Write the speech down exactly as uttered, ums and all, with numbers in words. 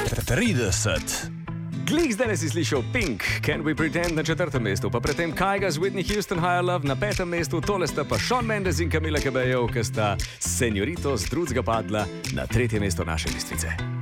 trideset. Glik zdaj si slišal Pink, Can We Pretend na četrtem mestu, pa predtem Kyga z Whitney Houston, Higher Love na petem mestu, tole sta pa Shawn Mendes in Camila Cabello, ki sta s Senjorito z drugega padla na tretje mesto naše listvice.